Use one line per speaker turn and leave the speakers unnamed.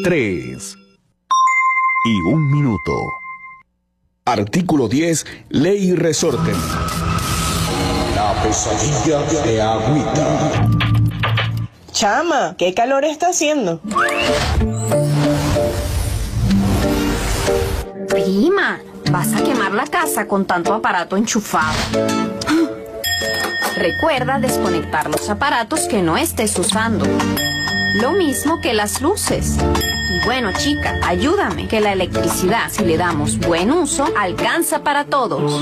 3 y 1 minuto. Artículo 10, Ley Resorte.
La pesadilla de Agüita.
Chama, ¿qué calor está haciendo?
Prima, vas a quemar la casa con tanto aparato enchufado. Recuerda desconectar los aparatos que no estés usando. Lo mismo que las luces. Y bueno, chica, ayúdame, que la electricidad, si le damos buen uso, alcanza para todos.